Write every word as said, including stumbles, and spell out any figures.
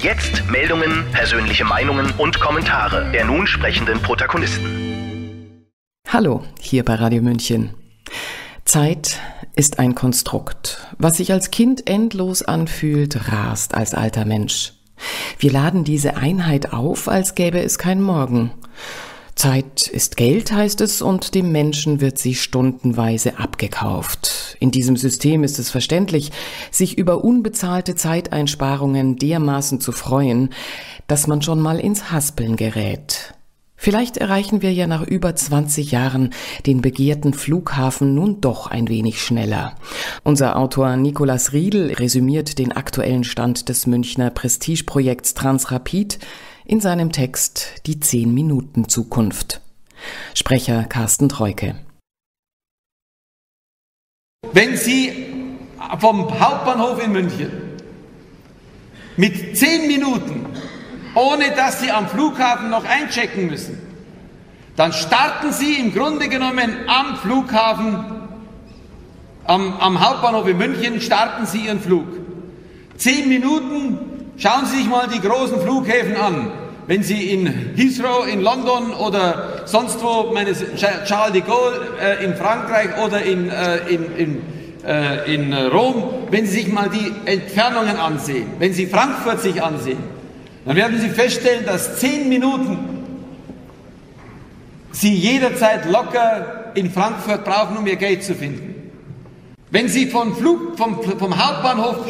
Jetzt Meldungen, persönliche Meinungen und Kommentare der nun sprechenden Protagonisten. Hallo, hier bei Radio München. Zeit ist ein Konstrukt. Was sich als Kind endlos anfühlt, rast als alter Mensch. Wir laden diese Einheit auf, als gäbe es kein Morgen. Zeit ist Geld, heißt es, und dem Menschen wird sie stundenweise abgekauft. In diesem System ist es verständlich, sich über unbezahlte Zeiteinsparungen dermaßen zu freuen, dass man schon mal ins Haspeln gerät. Vielleicht erreichen wir ja nach über zwanzig Jahren den begehrten Flughafen nun doch ein wenig schneller. Unser Autor Nikolaus Riedl resümiert den aktuellen Stand des Münchner Prestigeprojekts Transrapid in seinem Text Die zehn-Minuten-Zukunft. Sprecher Carsten Treuke. Wenn Sie vom Hauptbahnhof in München mit zehn Minuten, ohne dass Sie am Flughafen noch einchecken müssen, dann starten Sie im Grunde genommen am Flughafen, am, am Hauptbahnhof in München, starten Sie Ihren Flug. Zehn Minuten. Schauen Sie sich mal die großen Flughäfen an. Wenn Sie in Heathrow in London oder sonst wo, meine Charles de Gaulle äh, in Frankreich oder in, äh, in, in, äh, in Rom, wenn Sie sich mal die Entfernungen ansehen, wenn Sie Frankfurt sich ansehen, dann werden Sie feststellen, dass zehn Minuten Sie jederzeit locker in Frankfurt brauchen, um Ihr Gate zu finden. Wenn Sie vom, Flug, vom, vom Hauptbahnhof